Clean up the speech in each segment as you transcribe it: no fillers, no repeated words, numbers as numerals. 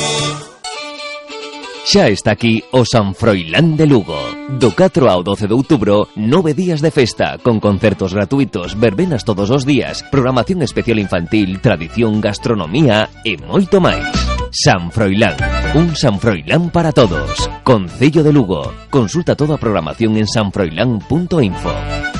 Xa está aquí o San Froilán de Lugo. Do 4 ao 12 de outubro, 9 días de festa, con concertos gratuitos, verbenas todos os días, programación especial infantil, tradición, gastronomía e moito máis. San Froilán, un San Froilán para todos. Concello de Lugo. Consulta toda a programación en sanfroilán.info.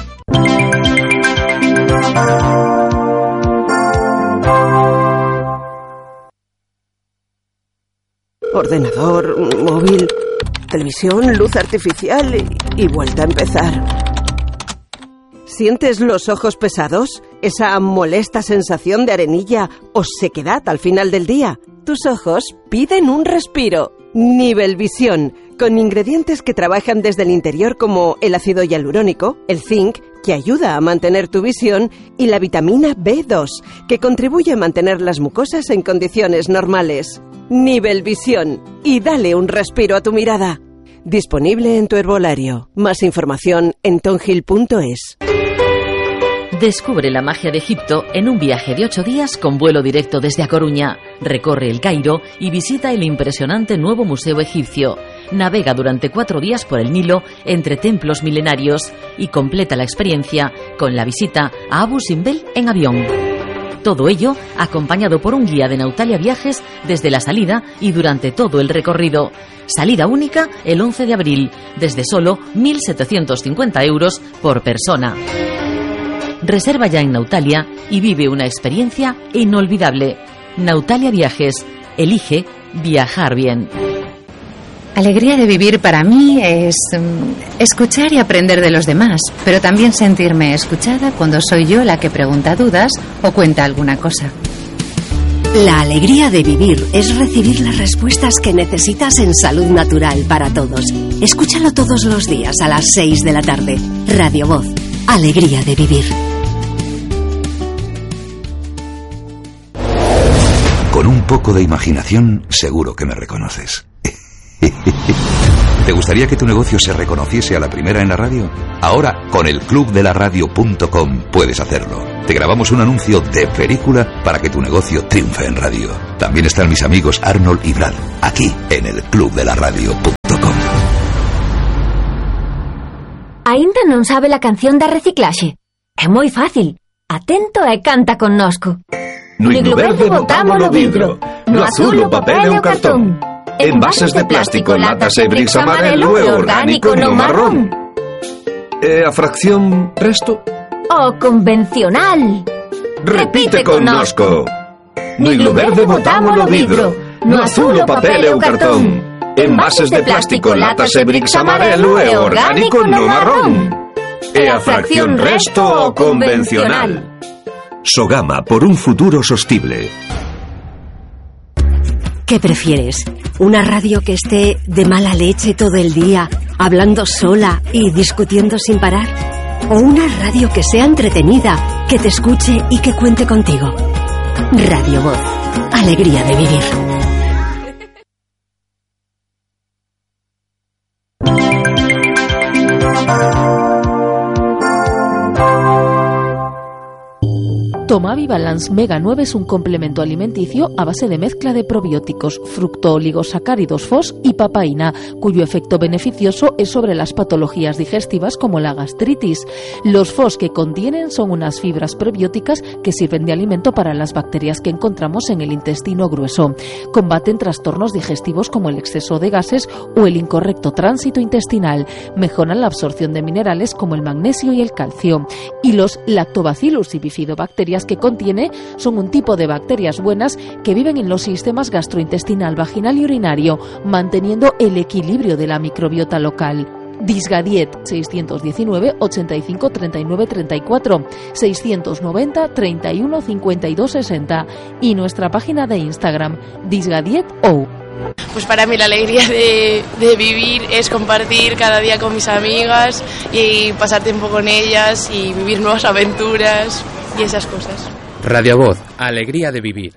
Ordenador, móvil, televisión, luz artificial y vuelta a empezar. ¿Sientes los ojos pesados? ¿Esa molesta sensación de arenilla o sequedad al final del día? Tus ojos piden un respiro. Nivelvisión, con ingredientes que trabajan desde el interior como el ácido hialurónico, el zinc, que ayuda a mantener tu visión, y la vitamina B2, que contribuye a mantener las mucosas en condiciones normales. Nivelvisión, y dale un respiro a tu mirada. Disponible en tu herbolario. Más información en tonhill.es. Descubre la magia de Egipto en un viaje de 8 días con vuelo directo desde A Coruña. Recorre el Cairo y visita el impresionante nuevo museo egipcio. Navega durante 4 días por el Nilo entre templos milenarios y completa la experiencia con la visita a Abu Simbel en avión. Todo ello acompañado por un guía de Nautalia Viajes desde la salida y durante todo el recorrido. Salida única el 11 de abril, desde solo 1.750 euros por persona. Reserva ya en Nautalia y vive una experiencia inolvidable. Nautalia Viajes. Elige viajar bien. Alegría de vivir para mí es escuchar y aprender de los demás, pero también sentirme escuchada cuando soy yo la que pregunta dudas o cuenta alguna cosa. La alegría de vivir es recibir las respuestas que necesitas en Salud Natural para Todos. Escúchalo todos los días a las 6 de la tarde. Radio Voz. Alegría de vivir. Con un poco de imaginación, seguro que me reconoces. ¿Te gustaría que tu negocio se reconociese a la primera en la radio? Ahora, con el clubdelaradio.com puedes hacerlo. Te grabamos un anuncio de película para que tu negocio triunfe en radio. También están mis amigos Arnold y Brad, aquí en el clubdelaradio.com. Ainda non sabe la canción da reciclaxe? É moi fácil. Atento e canta connosco. No iglo verde botamos o vidro, no azul o papel e o cartón. Envases de plástico, latas e bricks amarelo e orgánico no marrón. E a fracción resto? O convencional. Repite connosco. No iglo verde botamos o vidro, no azul o papel e o cartón. Envases de plástico, latas e bricks amarelo e orgánico no marrón. E a fracción resto o convencional. Sogama, por un futuro sostible. ¿Qué prefieres? ¿Una radio que esté de mala leche todo el día, hablando sola y discutiendo sin parar? ¿O una radio que sea entretenida, que te escuche y que cuente contigo? Radio Voz. Alegría de vivir. Tomavi Balance Mega 9 es un complemento alimenticio a base de mezcla de probióticos, fructooligosacáridos FOS y papaína, cuyo efecto beneficioso es sobre las patologías digestivas como la gastritis. Los FOS que contienen son unas fibras prebióticas que sirven de alimento para las bacterias que encontramos en el intestino grueso. Combaten trastornos digestivos como el exceso de gases o el incorrecto tránsito intestinal. Mejoran la absorción de minerales como el magnesio y el calcio. Y los Lactobacillus y bifidobacterias que contiene son un tipo de bacterias buenas que viven en los sistemas gastrointestinal, vaginal y urinario, manteniendo el equilibrio de la microbiota local. Disgadiet 619 85 39 34 690 31 52 60 y nuestra página de Instagram Disgadiet.ou. Pues para mí la alegría de vivir es compartir cada día con mis amigas y pasar tiempo con ellas y vivir nuevas aventuras y esas cosas. Radio Voz, alegría de vivir.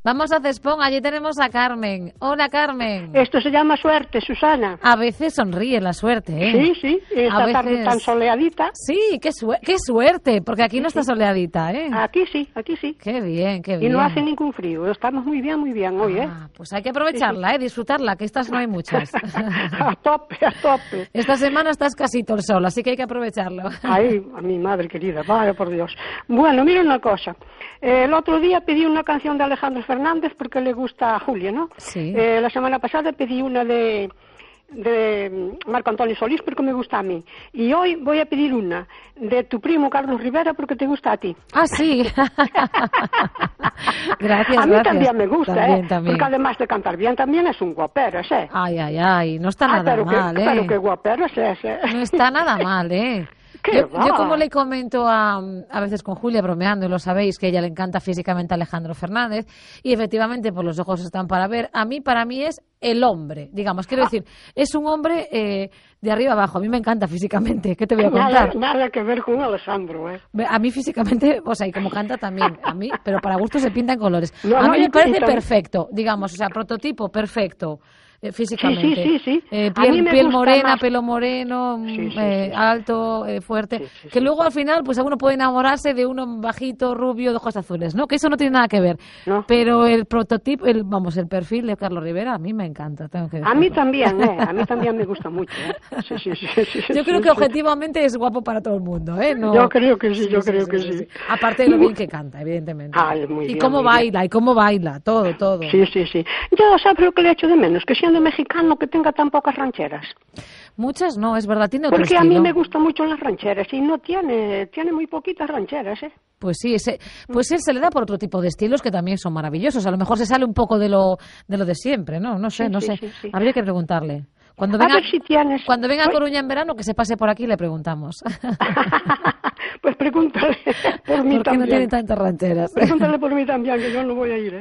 Vamos a Cespón, allí tenemos a Carmen. Hola, Carmen. Esto se llama suerte, Susana. A veces sonríe la suerte, ¿eh? Sí, sí, esta tarde tan soleadita. Sí, qué suerte, porque aquí no está soleadita, ¿eh? Aquí sí, aquí sí. Qué bien, qué bien. Y no hace ningún frío, estamos muy bien hoy, ¿eh? Pues hay que aprovecharla, disfrutarla, que estas no hay muchas. A tope, a tope. Esta semana está escasito el sol, así que hay que aprovecharlo. Ay, a mi madre querida, vaya por Dios. Bueno, mira una cosa. El otro día pedí una canción de Alejandro Fernández porque le gusta a Julia, ¿no? Sí. La semana pasada pedí una de Marco Antonio Solís porque me gusta a mí. Y hoy voy a pedir una de tu primo Carlos Rivera porque te gusta a ti. Ah, sí. Gracias, a mí también me gusta, también. Porque además de cantar bien, también es un guaperas, Ay, no está nada mal, Pero qué guaperas es, No está nada mal, Yo como le comento a veces con Julia bromeando, y lo sabéis, que a ella le encanta físicamente a Alejandro Fernández, y efectivamente pues los ojos están para ver. Para mí es el hombre, digamos, quiero decir, es un hombre de arriba abajo. A mí me encanta físicamente, ¿qué te voy a contar? Nada que ver con Alejandro, A mí físicamente, y como canta también, a mí, pero para gusto se pintan colores. A mí me parece perfecto, digamos, prototipo perfecto. Físicamente. Sí. Piel morena, pelo moreno, alto, fuerte. Que luego al final, pues uno puede enamorarse de uno bajito, rubio, de ojos azules, ¿no? Que eso no tiene nada que ver. No. Pero el prototipo, el perfil de Carlos Rivera, a mí me encanta, tengo que decirlo. A mí también me gusta mucho, Sí. Yo creo que objetivamente es guapo para todo el mundo, ¿no? Yo creo que sí. Aparte de lo bien que canta, evidentemente. Muy bien, cómo baila, todo. Sí. Yo, ¿sabes lo que le echo de menos? Que siendo mexicano que tenga tan pocas rancheras. Muchas no, es verdad, tiene otro Porque estilo. a mí me gustan mucho las rancheras y no tiene muy poquitas rancheras, Pues sí, pues él se le da por otro tipo de estilos que también son maravillosos. A lo mejor se sale un poco de lo de siempre, ¿no? No sé. Sí. Habría que preguntarle. Cuando venga a Coruña en verano, que se pase por aquí y le preguntamos. Pues pregúntale por mí también. ¿Por qué no tiene tantas rancheras? Pregúntale por mí también, que yo no voy a ir,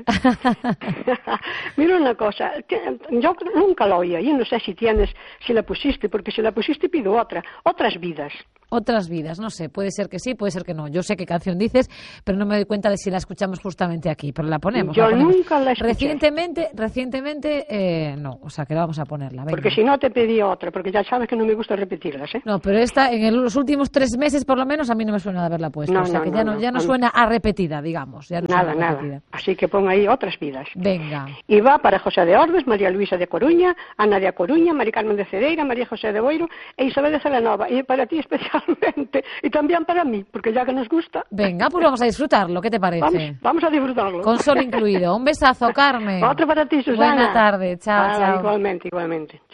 Mira una cosa, yo nunca la oía, y no sé si la pusiste, porque si la pusiste pido otras vidas. Otras vidas, no sé, puede ser que sí, puede ser que no. Yo sé qué canción dices, pero no me doy cuenta de si la escuchamos justamente aquí, pero la ponemos. Nunca la escuché. Recientemente, no, o sea que la vamos a ponerla. Venga. Porque si no te pedí otra, porque ya sabes que no me gusta repetirlas, No, pero esta, los últimos 3 meses por lo menos, a mí no me suena de haberla puesto. Ya no suena a repetida, digamos. Ya no nada. Así que pon ahí otras vidas. Venga. Y va para José de Ordes, María Luisa de Coruña, Ana de A Coruña, Mari Carmen de Cedeira, María José de Boiro e Isabel de Celanova. Y para ti especialmente, y también para mí, porque ya que nos gusta. Venga, pues vamos a disfrutarlo, ¿qué te parece? Vamos a disfrutarlo. Con sol incluido. Un besazo, Carmen. Otro para ti, Susana. Buena tarde, chao. Igualmente.